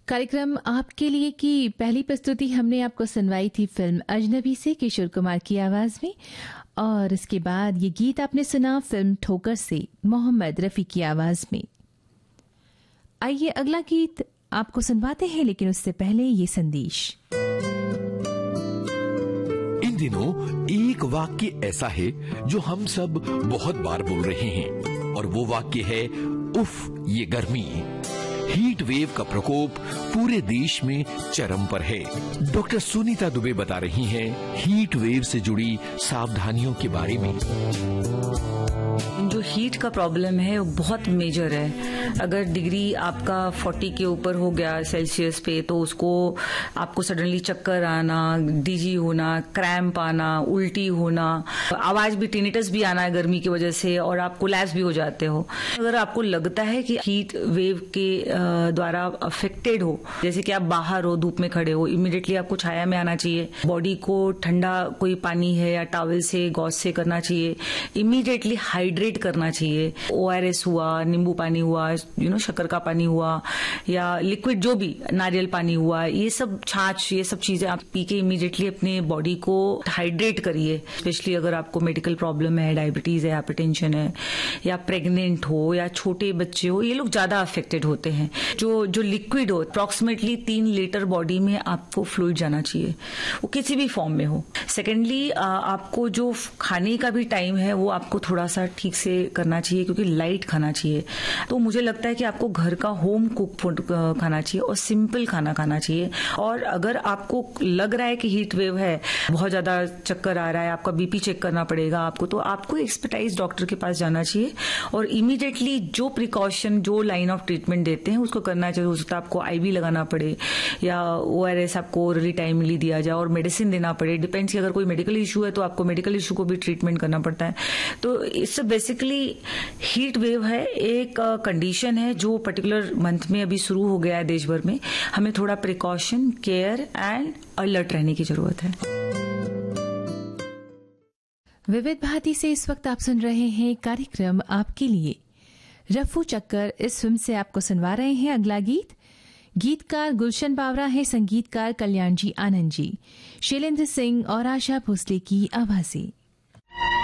कार्यक्रम आपके लिए की पहली प्रस्तुति हमने आपको सुनवाई थी फिल्म अजनबी से किशोर कुमार की आवाज में, और इसके बाद ये गीत आपने सुना फिल्म ठोकर से मोहम्मद रफी की आवाज में। आइए अगला गीत आपको सुनवाते हैं, लेकिन उससे पहले ये संदेश। इन दिनों एक वाक्य ऐसा है जो हम सब बहुत बार बोल रहे हैं, और वो वाक्य है उफ ये गर्मी। हीट वेव का प्रकोप पूरे देश में चरम पर है। डॉक्टर सुनीता दुबे बता रही हैं हीट वेव से जुड़ी सावधानियों के बारे में। जो हीट का प्रॉब्लम है वो बहुत मेजर है। अगर डिग्री आपका 40 के ऊपर हो गया सेल्सियस पे, तो उसको आपको सडनली चक्कर आना, डीजी होना, क्रैम्प आना, उल्टी होना, आवाज भी टिनिटस भी आना है गर्मी की वजह से, और आप कोलैप्स भी हो जाते हो। अगर आपको लगता है कि हीट वेव के द्वारा अफेक्टेड हो, जैसे कि आप बाहर हो, धूप में खड़े हो, इमीडिएटली आपको छाया में आना चाहिए। बॉडी को ठंडा कोई पानी है या टॉवल से गॉस से करना चाहिए। इमीडिएटली हाइड्रेट करना चाहिए। ORS हुआ, नींबू पानी हुआ, शक्कर का पानी हुआ, या लिक्विड जो भी नारियल पानी हुआ, ये सब छाछ, ये सब चीजें आप पी के इमीडिएटली अपने बॉडी को हाइड्रेट करिए। स्पेशली अगर आपको मेडिकल प्रॉब्लम है, डायबिटीज है, हाइपरटेंशन है, या प्रेग्नेंट हो, या छोटे बच्चे हो, ये लोग ज्यादा अफेक्टेड होते हैं। जो लिक्विड हो, अप्रोक्सीमेटली 3 लीटर बॉडी में आपको फ्लूइड जाना चाहिए, वो किसी भी फॉर्म में हो। सेकेंडली आपको जो खाने का भी टाइम है वो आपको थोड़ा सा ठीक से करना चाहिए, क्योंकि लाइट खाना चाहिए। तो मुझे लगता है कि आपको घर का होम कुक फूड खाना चाहिए और सिंपल खाना खाना चाहिए। और अगर आपको लग रहा है कि हीट वेव है, बहुत ज्यादा चक्कर आ रहा है, आपका बीपी चेक करना पड़ेगा आपको, तो आपको एक्सपर्टाइज डॉक्टर के पास जाना चाहिए और इमीडिएटली जो प्रिकॉशन, जो लाइन ऑफ ट्रीटमेंट देते हैं उसको करना चाहिए। हो सकता है आपको IV लगाना पड़े, या ORS आपको ओरली टाइमली दिया जाए, और मेडिसिन देना पड़े। डिपेंड्स कि अगर कोई मेडिकल इशू है तो आपको मेडिकल इशू को भी ट्रीटमेंट करना पड़ता है। तो इससे बेसिकली हीट वेव है एक कंडीशन है जो पर्टिकुलर मंथ में अभी शुरू हो गया है देश भर में। हमें थोड़ा प्रिकॉशन, केयर एंड अलर्ट रहने की जरूरत है। विविध भारती से इस वक्त आप सुन रहे हैं कार्यक्रम आपके लिए। रफू चक्कर इस फिल्म से आपको सुनवा रहे हैं अगला गीत। गीतकार गुलशन बावरा है, संगीतकार कल्याण जी आनंद जी, शैलेंद्र सिंह और आशा भोसले की आवाजें।